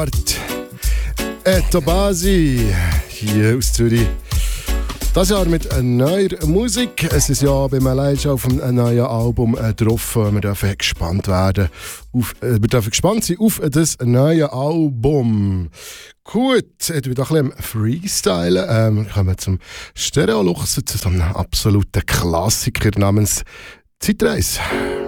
Start. Etobasi hier aus Zürich. Das Jahr mit neuer Musik. Es ist ja bei Malaysia schon auf einem neuen Album drauf. Wir dürfen gespannt werden. Wir dürfen gespannt sein auf das neue Album. Gut, jetzt wieder ein bisschen Freestylen. Wir kommen zum Stereo-Luchsen, zu so einem absoluten Klassiker namens Zeitreise.